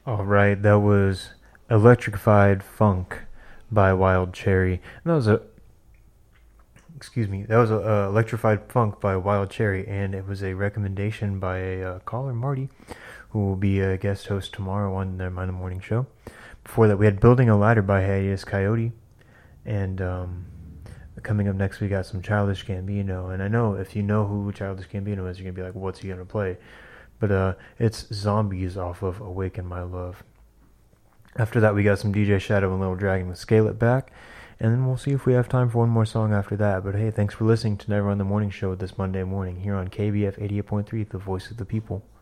All right, that was Electrified Funk by Wild Cherry. And that was a Electrified Funk by Wild Cherry, and it was a recommendation by a caller, Marty, who will be a guest host tomorrow on their Mind the Morning show. Before that, we had Building a Ladder by Hiatus Coyote, and coming up next, we got some Childish Gambino. And I know if you know who Childish Gambino is, you're gonna be like, "What's he gonna play?" But it's Zombies off of Awaken My Love. After that, we got some DJ Shadow and Little Dragon with Scale It Back. And then we'll see if we have time for one more song after that. But hey, thanks for listening to Never on the Morning Show this Monday morning here on KBF 88.3, the voice of the people.